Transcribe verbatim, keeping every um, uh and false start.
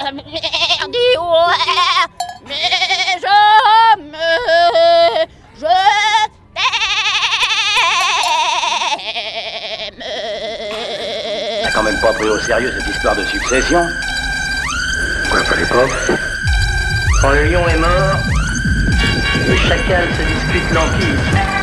merde, ouais, mais je me... Je t'aime. T'as quand même pas pris au sérieux cette histoire de succession? Quoi, pas l'époque? Quand le lion est mort, le chacal se dispute l'empire.